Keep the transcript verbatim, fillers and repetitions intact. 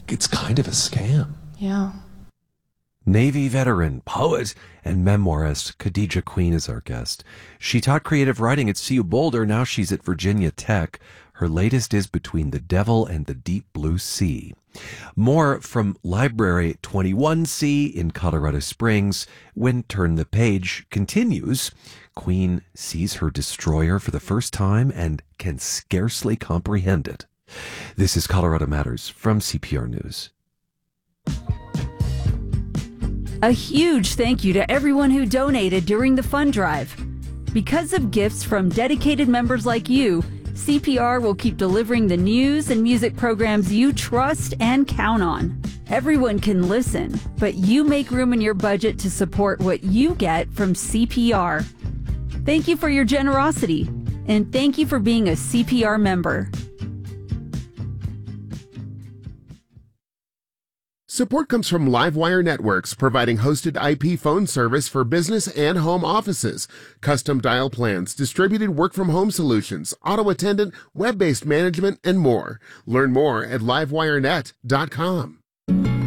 it's kind of a scam. Yeah. Navy veteran, poet, and memoirist Khadija Queen is our guest. She taught creative writing at C U Boulder. Now she's at Virginia Tech. Her latest is Between the Devil and the Deep Blue Sea. More from Library twenty-one C in Colorado Springs when Turn the Page continues. Queen sees her destroyer for the first time and can scarcely comprehend it. This is Colorado Matters from C P R News. A huge thank you to everyone who donated during the fund drive. Because of gifts from dedicated members like you, C P R will keep delivering the news and music programs you trust and count on. Everyone can listen, but you make room in your budget to support what you get from C P R. Thank you for your generosity, and thank you for being a C P R member. Support comes from Livewire Networks, providing hosted I P phone service for business and home offices, custom dial plans, distributed work-from-home solutions, auto attendant, web-based management, and more. Learn more at livewire net dot com.